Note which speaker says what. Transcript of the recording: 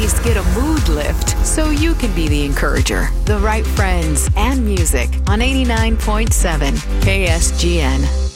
Speaker 1: least get a mood lift so you can be the encourager. The right friends and music on 89.7 KSGN.